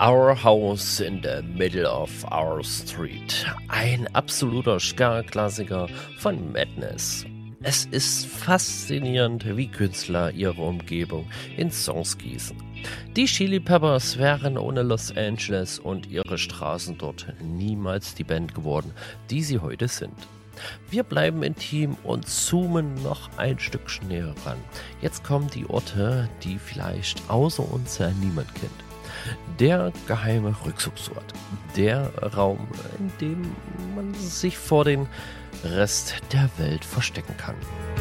Our House in the Middle of Our Street. Ein absoluter Ska-Klassiker von Madness. Es ist faszinierend, wie Künstler ihre Umgebung in Songs gießen. Die Chili Peppers wären ohne Los Angeles und ihre Straßen dort niemals die Band geworden, die sie heute sind. Wir bleiben intim und zoomen noch ein Stückchen näher ran. Jetzt kommen die Orte, die vielleicht außer uns niemand kennt. Der geheime Rückzugsort. Der Raum, in dem man sich vor dem Rest der Welt verstecken kann.